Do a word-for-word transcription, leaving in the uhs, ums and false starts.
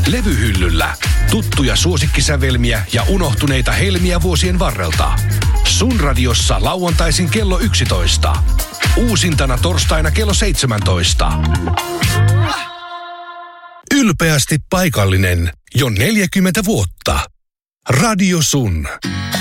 Levyhyllyllä. Tuttuja suosikkisävelmiä ja unohtuneita helmiä vuosien varrelta. Sun radiossa lauantaisin kello yksitoista. Uusintana torstaina kello seitsemäntoista. Ylpeästi paikallinen jo neljäkymmentä vuotta. Radio Sun.